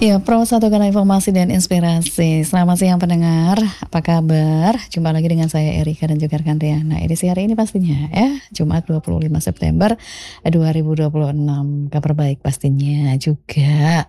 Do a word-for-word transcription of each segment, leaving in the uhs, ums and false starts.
Ya, Pro satu Kanal Informasi dan Inspirasi. Selamat siang pendengar, apa kabar? Jumpa lagi dengan saya Erika dan juga rekan Riana. Edisi hari ini pastinya ya, Jumat dua puluh lima September dua ribu dua puluh enam. Kabar baik pastinya juga.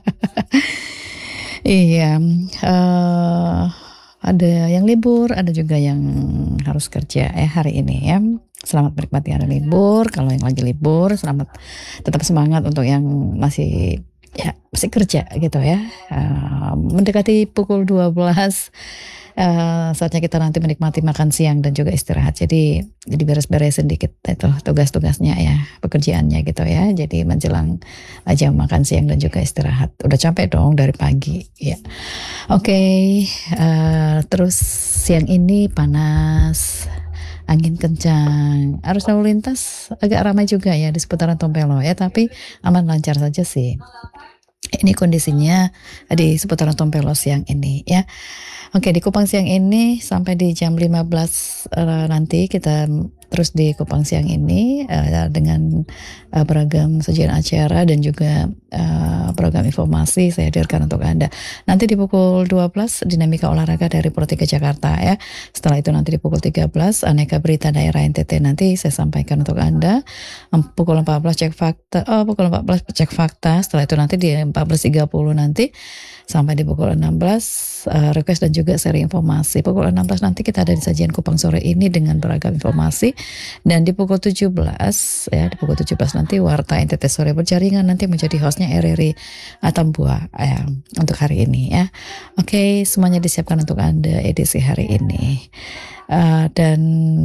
Iya, uh, ada yang libur, ada juga yang harus kerja ya hari ini ya. Selamat menikmati hari libur. Kalau yang lagi libur, selamat tetap semangat untuk yang masih ya masih kerja gitu ya. Uh, mendekati pukul dua belas uh, saatnya kita nanti menikmati makan siang dan juga istirahat. Jadi jadi beres-beres sedikit itu tugas-tugasnya ya, pekerjaannya gitu ya. Jadi menjelang jam makan siang dan juga istirahat. Udah capek dong dari pagi ya. Oke, okay, uh, terus siang ini panas, angin kencang, arus lalu lintas agak ramai juga ya di seputaran Tompelo ya, tapi aman lancar saja sih. Ini kondisinya di seputaran Tompelo siang ini ya. Oke, di Kupang siang ini sampai di jam lima belas uh, nanti kita terus di Kupang siang ini uh, dengan uh, beragam sajian acara dan juga uh, program informasi saya hadirkan untuk Anda. Nanti di pukul dua belas dinamika olahraga dari Pro tiga Jakarta ya. Setelah itu nanti di pukul tiga belas aneka berita daerah N T T nanti saya sampaikan untuk Anda. Pukul empat belas cek fakta, oh pukul empat belas cek fakta. Setelah itu nanti di empat belas tiga puluh nanti sampai di pukul enam belas uh, request dan juga seri informasi. Pukul enam belas nanti kita ada di sajian Kupang sore ini dengan beragam informasi, dan di pukul tujuh belas ya, di pukul tujuh belas nanti Warta N T T sore berjaringan nanti menjadi hostnya R R I Atambua ya, untuk hari ini ya. Oke, semuanya disiapkan untuk Anda edisi hari ini. Uh, dan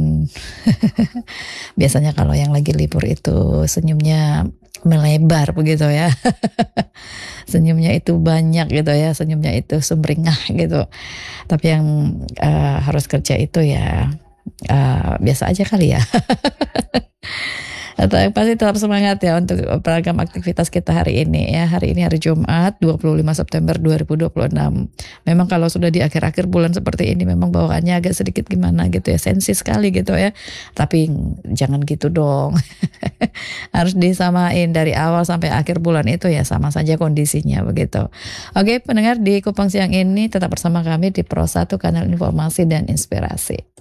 biasanya kalau yang lagi libur itu senyumnya melebar begitu ya. Senyumnya itu banyak gitu ya, senyumnya itu sumringah gitu. Tapi yang uh, harus kerja itu ya uh, biasa aja kali ya. Atau pasti tetap semangat ya untuk beragam aktivitas kita hari ini ya. Hari ini hari Jumat dua puluh lima September dua ribu dua puluh enam. Memang kalau sudah di akhir-akhir bulan seperti ini memang bawaannya agak sedikit gimana gitu ya, sensi sekali gitu ya. Tapi jangan gitu dong. Harus disamain dari awal sampai akhir bulan itu ya sama saja kondisinya begitu. Oke, pendengar di Kupang siang ini tetap bersama kami di Pro satu Kanal Informasi dan Inspirasi.